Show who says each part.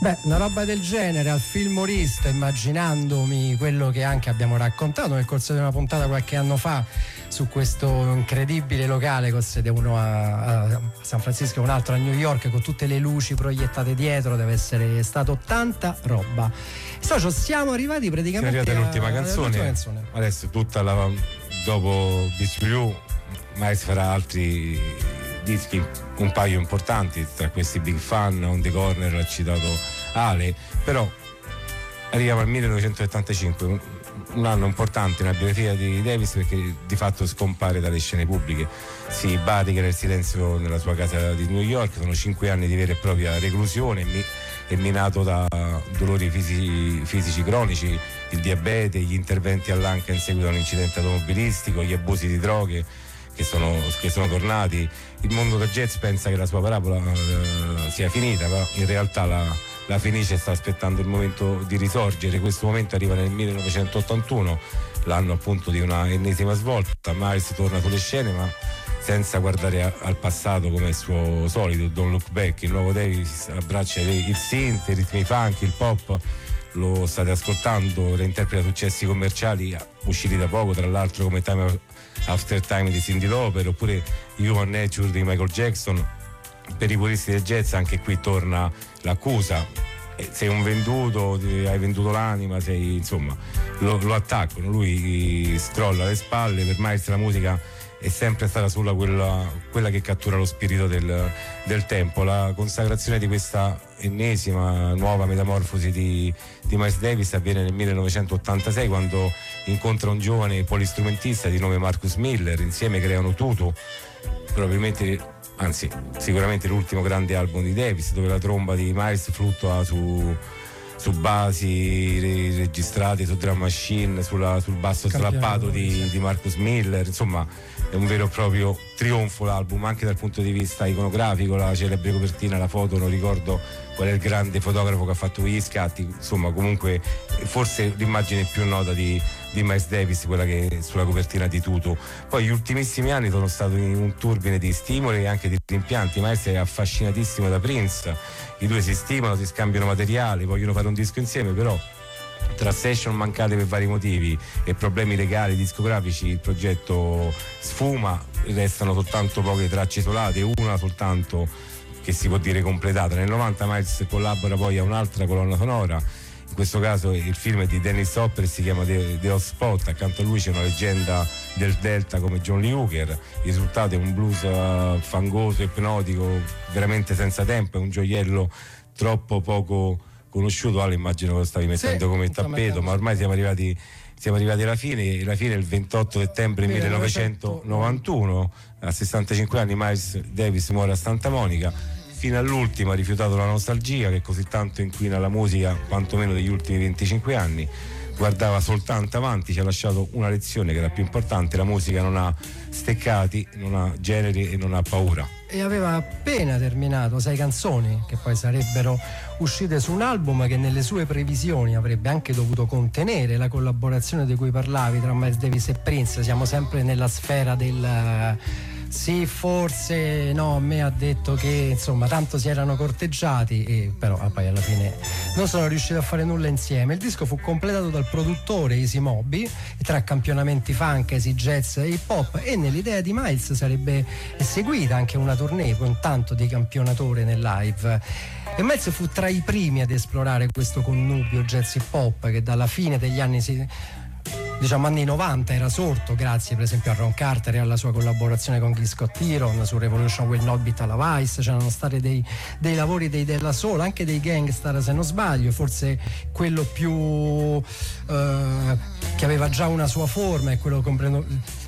Speaker 1: Beh, una roba del genere al Filmorista, immaginandomi quello che anche abbiamo raccontato nel corso di una puntata qualche anno fa su questo incredibile locale con sede uno a San Francisco e un altro a New York, con tutte le luci proiettate dietro, deve essere stato tanta roba. Socio, siamo arrivati praticamente
Speaker 2: all'ultima canzone. Adesso dopo Beach Blue Miles farà altri dischi, un paio importanti, tra questi Big Fan, On the Corner, l'ha citato Ale, però arriviamo al 1975, un anno importante nella biografia di Davis, perché di fatto scompare dalle scene pubbliche, si badica nel silenzio nella sua casa di New York. Sono 5 anni di vera e propria reclusione, è minato da dolori fisici cronici, il diabete, gli interventi all'anca in seguito a un incidente automobilistico, gli abusi di droghe che sono tornati. Il mondo del jazz pensa che la sua parabola sia finita, però in realtà la Fenice sta aspettando il momento di risorgere. Questo momento arriva nel 1981, l'anno appunto di una ennesima svolta. Miles torna sulle scene, ma senza guardare al passato come è suo solito. Don't Look Back. Il nuovo Davis abbraccia il synth, i ritmi funk, il pop. Lo state ascoltando, reinterpreta successi commerciali usciti da poco, tra l'altro, come Time After Time di Cyndi Lauper, oppure Human Nature di Michael Jackson. Per i puristi del jazz anche qui torna l'accusa: sei un venduto, hai venduto l'anima, insomma, lo attaccano, lui scrolla le spalle. Per Miles la musica è sempre stata solo quella che cattura lo spirito del tempo. La consacrazione di questa ennesima nuova metamorfosi di Miles Davis avviene nel 1986, quando incontra un giovane polistrumentista di nome Marcus Miller. Insieme creano Tutu, sicuramente l'ultimo grande album di Davis, dove la tromba di Miles fluttua su basi registrate su drum machine, sul basso slappato di Marcus Miller. Insomma, è un vero e proprio trionfo l'album, anche dal punto di vista iconografico. La celebre copertina, la foto, non ricordo qual è il grande fotografo che ha fatto quegli scatti. Insomma, comunque forse l'immagine più nota di Miles Davis, quella che è sulla copertina di Tutu. Poi gli ultimissimi anni sono stati un turbine di stimoli e anche di rimpianti. Miles è affascinatissimo da Prince, i due si stimolano, si scambiano materiali, vogliono fare un disco insieme, però tra session mancate per vari motivi e problemi legali discografici il progetto sfuma, restano soltanto poche tracce isolate, una soltanto che si può dire completata. Nel 90 Miles collabora poi a un'altra colonna sonora, in questo caso il film è di Dennis Hopper, si chiama The Hot Spot. Accanto a lui c'è una leggenda del Delta come John Lee Hooker. Il risultato è un blues fangoso, ipnotico, veramente senza tempo, è un gioiello troppo poco conosciuto. Ale, immagino che lo stavi mettendo come tappeto, ma ormai siamo arrivati alla fine. La fine è il 28 settembre 1991, a 65 anni Miles Davis muore a Santa Monica. Fino all'ultimo ha rifiutato la nostalgia che così tanto inquina la musica, quantomeno degli ultimi 25 anni. Guardava soltanto avanti, ci ha lasciato una lezione che è la più importante: la musica non ha steccati, non ha generi e non ha paura.
Speaker 1: E aveva appena terminato 6 canzoni che poi sarebbero uscite su un album che nelle sue previsioni avrebbe anche dovuto contenere la collaborazione di cui parlavi tra Miles Davis e Prince. Siamo sempre nella sfera del sì, forse no, a me ha detto che insomma tanto si erano corteggiati, e però poi alla fine non sono riusciti a fare nulla insieme. Il disco fu completato dal produttore Easy Moby, tra campionamenti funk, easy jazz e hip hop, e nell'idea di Miles sarebbe seguita anche una tournée con tanto di campionatore nel live. E Miles fu tra i primi ad esplorare questo connubio jazz hip hop che dalla fine degli anni anni 90 era sorto grazie per esempio a Ron Carter e alla sua collaborazione con Gil Scott-Heron su Revolution Will Not Be Televised. C'erano stati dei lavori dei Della Soul, anche dei Gangstar se non sbaglio, forse quello più che aveva già una sua forma è quello